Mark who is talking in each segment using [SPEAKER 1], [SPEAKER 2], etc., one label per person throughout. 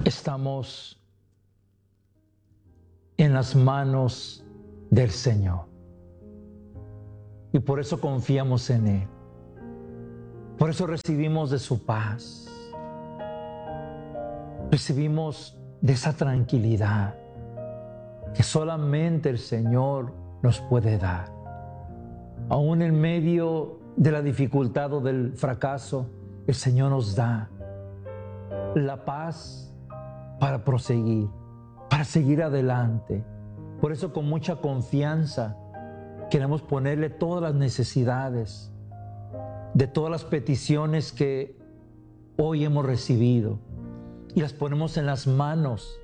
[SPEAKER 1] Estamos en las manos del Señor y por eso confiamos en Él. Por eso recibimos de su paz, recibimos de esa tranquilidad que solamente el Señor nos puede dar. Aún en medio de la dificultad o del fracaso, el Señor nos da la paz para proseguir, para seguir adelante. Por eso con mucha confianza queremos ponerle todas las necesidades de todas las peticiones que hoy hemos recibido y las ponemos en las manos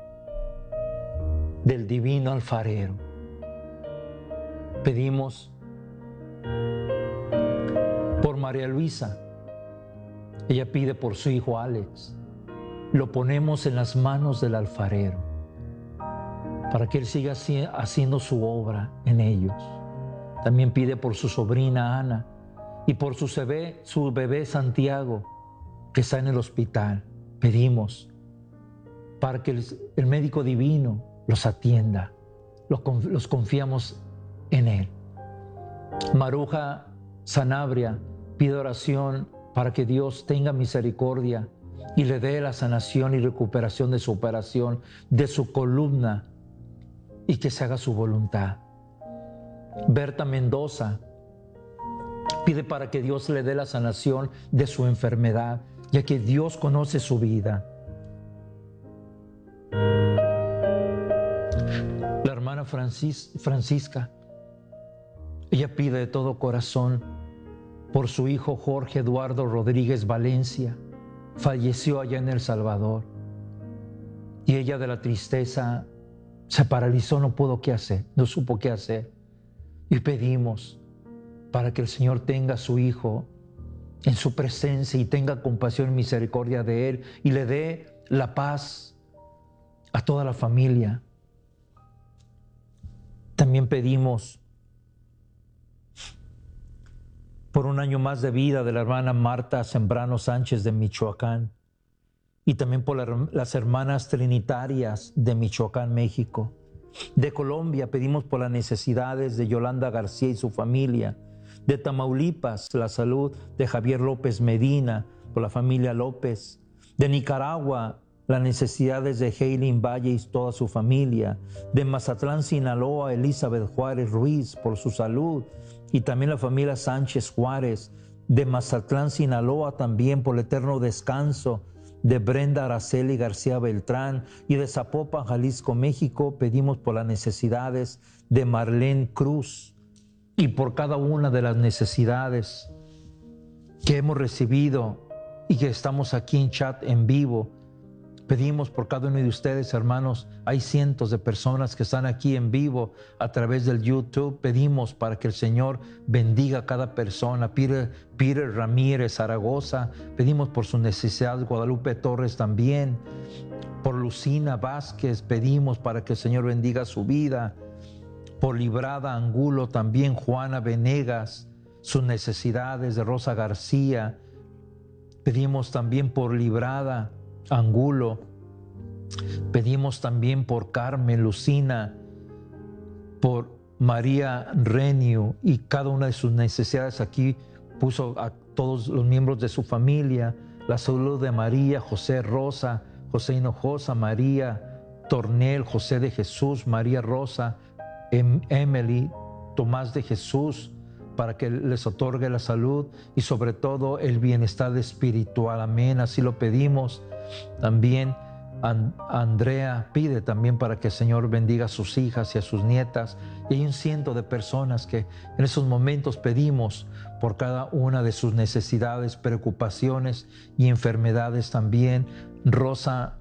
[SPEAKER 1] del divino alfarero. Pedimos por María Luisa. Ella pide por su hijo Alex. Lo ponemos en las manos del alfarero para que Él siga haciendo su obra en ellos. También pide por su sobrina Ana y por su bebé Santiago, que está en el hospital. Pedimos para que el médico divino los atienda. Los confiamos en Él. Maruja Sanabria pide oración para que Dios tenga misericordia y le dé la sanación y recuperación de su operación, de su columna, y que se haga su voluntad. Berta Mendoza pide para que Dios le dé la sanación de su enfermedad, ya que Dios conoce su vida. La hermana Francisca, ella pide de todo corazón por su hijo Jorge Eduardo Rodríguez Valencia. Falleció allá en El Salvador y ella de la tristeza se paralizó, no pudo qué hacer, no supo qué hacer. Y pedimos para que el Señor tenga a su hijo en su presencia y tenga compasión y misericordia de él y le dé la paz a toda la familia. También pedimos por un año más de vida de la hermana Marta Sembrano Sánchez de Michoacán y también por las hermanas trinitarias de Michoacán, México. De Colombia pedimos por las necesidades de Yolanda García y su familia. De Tamaulipas, la salud de Javier López Medina, por la familia López. De Nicaragua, las necesidades de Heilin Valle y toda su familia. De Mazatlán, Sinaloa, Elizabeth Juárez Ruiz, por su salud. Y también la familia Sánchez Juárez. De Mazatlán, Sinaloa, también por el eterno descanso de Brenda Araceli García Beltrán. Y de Zapopan, Jalisco, México, pedimos por las necesidades de Marlene Cruz. Y por cada una de las necesidades que hemos recibido y que estamos aquí en chat en vivo, pedimos por cada uno de ustedes, hermanos. Hay cientos de personas que están aquí en vivo a través del YouTube. Pedimos para que el Señor bendiga a cada persona. Peter Ramírez Zaragoza, pedimos por sus necesidades. Guadalupe Torres también. Por Lucina Vázquez, pedimos para que el Señor bendiga su vida. Por Librada Angulo también, Juana Venegas, sus necesidades. De Rosa García, pedimos también por Librada Angulo. Pedimos también por Carmen Lucina, por María Renio y cada una de sus necesidades. Aquí puso a todos los miembros de su familia, la salud de María, José Rosa, José Hinojosa, María Tornel, José de Jesús, María Rosa, Emily, Tomás de Jesús, para que les otorgue la salud y sobre todo el bienestar espiritual. Amén, así lo pedimos. También Andrea pide también para que el Señor bendiga a sus hijas y a sus nietas. Y hay un ciento de personas que en esos momentos pedimos por cada una de sus necesidades, preocupaciones y enfermedades también. Rosa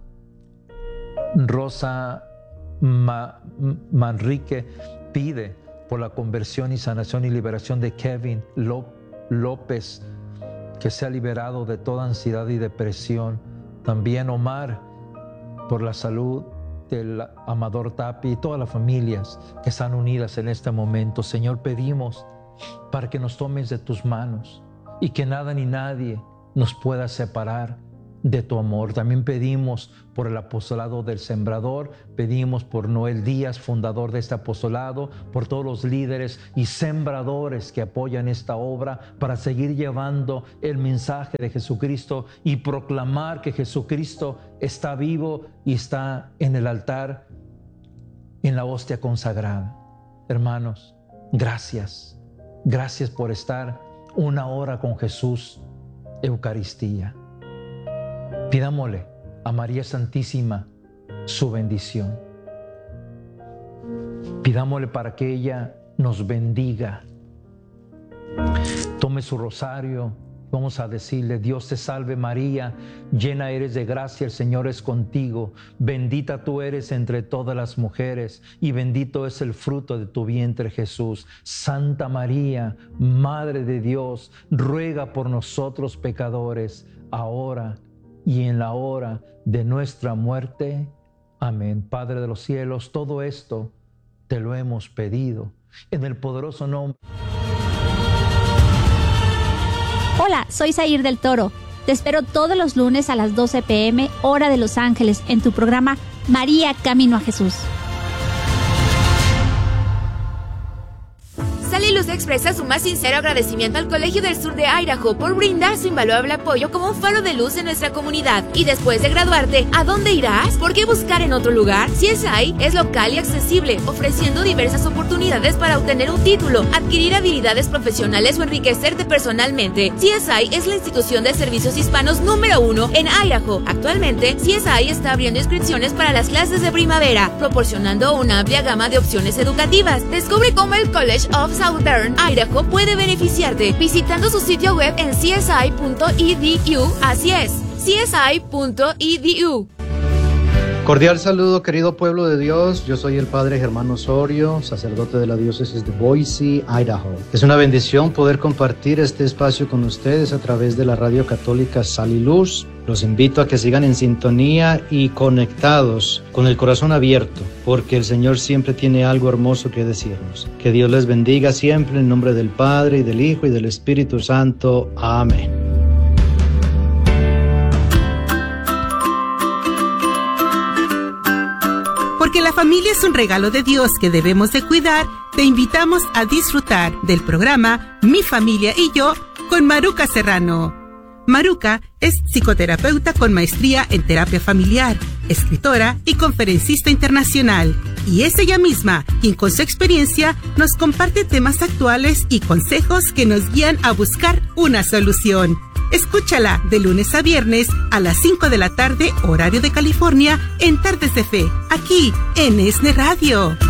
[SPEAKER 1] Manrique pide por la conversión y sanación y liberación de Kevin López, que sea liberado de toda ansiedad y depresión. También Omar, por la salud del Amador Tapi y todas las familias que están unidas en este momento. Señor, pedimos para que nos tomes de tus manos y que nada ni nadie nos pueda separar de tu amor. También pedimos por el apostolado del Sembrador, pedimos por Noel Díaz, fundador de este apostolado, por todos los líderes y sembradores que apoyan esta obra para seguir llevando el mensaje de Jesucristo y proclamar que Jesucristo está vivo y está en el altar, en la hostia consagrada. Hermanos, gracias. Gracias por estar una hora con Jesús, Eucaristía. Pidámosle a María Santísima su bendición. Pidámosle para que ella nos bendiga. Tome su rosario. Vamos a decirle: Dios te salve María, llena eres de gracia, el Señor es contigo. Bendita tú eres entre todas las mujeres y bendito es el fruto de tu vientre Jesús. Santa María, Madre de Dios, ruega por nosotros pecadores, ahora y en la hora de nuestra muerte. Amén. Padre de los cielos, todo esto te lo hemos pedido en el poderoso nombre.
[SPEAKER 2] Hola, soy Zair del Toro. Te espero todos los lunes a las 12 p.m. hora de Los Ángeles en tu programa María Camino a Jesús.
[SPEAKER 3] Sally Luz expresa su más sincero agradecimiento al Colegio del Sur de Idaho por brindar su invaluable apoyo como un faro de luz en nuestra comunidad. Y después de graduarte, ¿a dónde irás? ¿Por qué buscar en otro lugar? CSI es local y accesible, ofreciendo diversas oportunidades para obtener un título, adquirir habilidades profesionales o enriquecerte personalmente. CSI es la institución de servicios hispanos número 1 en Idaho. Actualmente, CSI está abriendo inscripciones para las clases de primavera, proporcionando una amplia gama de opciones educativas. Descubre cómo el College of Southern Idaho puede beneficiarte visitando su sitio web en csi.edu. Así es, csi.edu.
[SPEAKER 4] Cordial saludo, querido pueblo de Dios. Yo soy el Padre Germán Osorio, sacerdote de la diócesis de Boise, Idaho. Es una bendición poder compartir este espacio con ustedes a través de la radio católica Sal y Luz. Los invito a que sigan en sintonía y conectados, con el corazón abierto, porque el Señor siempre tiene algo hermoso que decirnos. Que Dios les bendiga siempre en nombre del Padre, y del Hijo, y del Espíritu Santo. Amén.
[SPEAKER 5] Porque la familia es un regalo de Dios que debemos de cuidar, te invitamos a disfrutar del programa Mi Familia y Yo con Maruca Serrano. Maruca es psicoterapeuta con maestría en terapia familiar, escritora y conferencista internacional. Y es ella misma quien con su experiencia nos comparte temas actuales y consejos que nos guían a buscar una solución. Escúchala de lunes a viernes a las 5 de la tarde, horario de California, en Tardes de Fe, aquí en ESNE Radio.